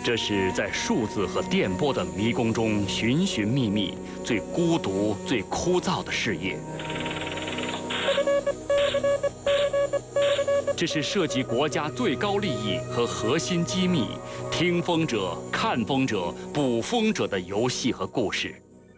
这是在数字和电波的迷宫中寻寻觅觅、最孤独、最枯燥的事业。这是涉及国家最高利益和核心机密、听风者、看风者、捕风者的游戏和故事。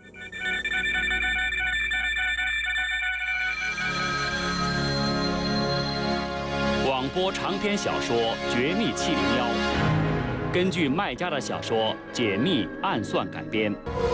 广播长篇小说《绝密701》，根据麦家的小说《解密暗算》改编。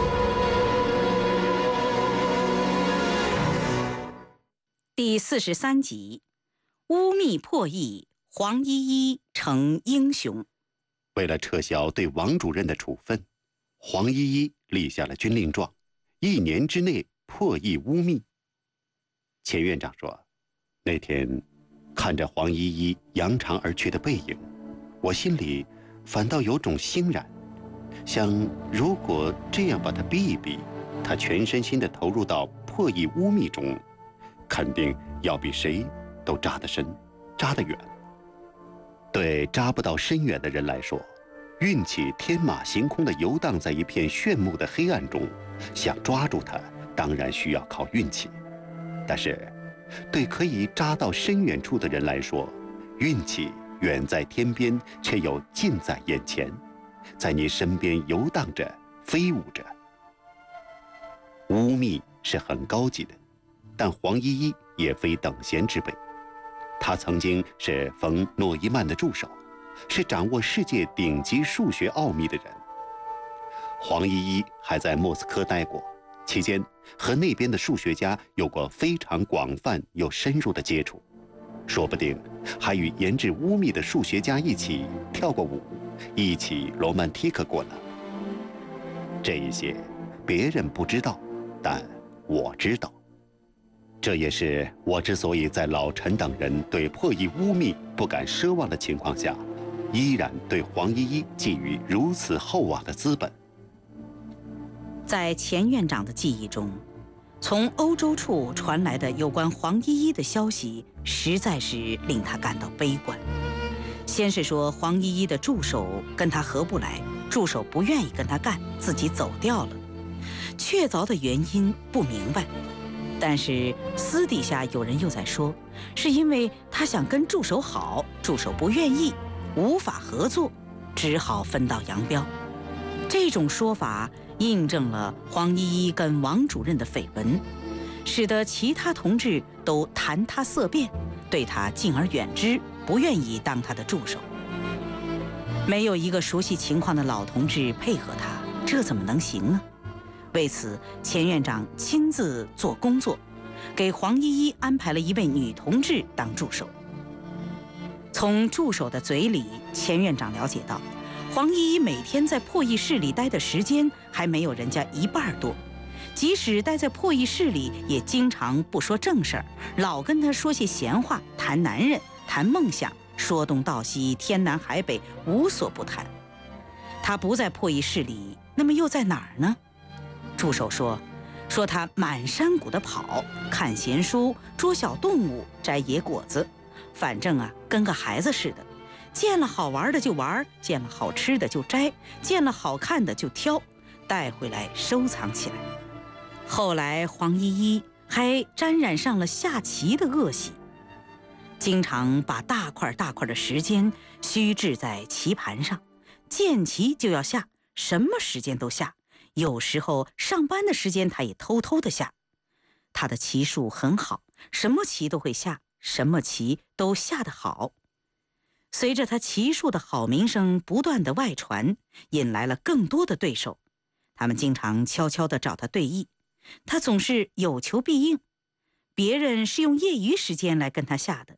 第43集，污密破译，黄依依成英雄。 为了撤销对王主任的处分，黄依依立下了军令状，1年之内破译污密。钱院长说，那天看着黄依依扬长而去的背影，我心里反倒有种欣然，想如果这样把她逼一逼，她全身心地投入到破译污密中，肯定要比谁都扎得深，扎得远。对扎不到深远的人来说，运气天马行空地游荡在一片炫目的黑暗中，想抓住它，当然需要靠运气。但是对可以扎到深远处的人来说，运气远在天边，却又近在眼前，在你身边游荡着，飞舞着。污密是很高级的，但黄依依也非等闲之辈。她曾经是冯诺依曼的助手，是掌握世界顶级数学奥秘的人。黄依依还在莫斯科待过，期间和那边的数学家有过非常广泛又深入的接触，说不定还与研制污密的数学家一起跳过舞，一起罗曼蒂克过呢。这一些别人不知道，但我知道。这也是我之所以在老陈等人对破译污密不敢奢望的情况下，依然对黄依依寄予如此厚望的资本。 在钱院长的记忆中，从欧洲处传来的有关黄依依的消息，实在是令他感到悲观。先是说黄依依的助手跟他合不来，助手不愿意跟他干，自己走掉了。确凿的原因不明白，但是私底下有人又在说，是因为他想跟助手好，助手不愿意，无法合作，只好分道扬镳。这种说法印证了黄依依跟王主任的绯闻，使得其他同志都谈他色变，对他敬而远之，不愿意当他的助手。没有一个熟悉情况的老同志配合他，这怎么能行呢？为此，钱院长亲自做工作，给黄依依安排了一位女同志当助手。从助手的嘴里，钱院长了解到，黄依依每天在破译室里待的时间还没有人家1半多，即使待在破译室里，也经常不说正事儿，老跟他说些闲话，谈男人，谈梦想，说东道西，天南海北，无所不谈。他不在破译室里，那么又在哪儿呢？助手说他满山谷的跑，看闲书，捉小动物，摘野果子，反正跟个孩子似的，见了好玩的就玩，见了好吃的就摘，见了好看的就挑，带回来收藏起来。后来黄依依还沾染上了下棋的恶习，经常把大块大块的时间虚掷在棋盘上，见棋就要下，什么时间都下，有时候上班的时间他也偷偷的下。他的棋术很好，什么棋都会下，什么棋都下得好。随着他棋术的好名声不断的外传，引来了更多的对手，他们经常悄悄地找他对弈，他总是有求必应。别人是用业余时间来跟他下的，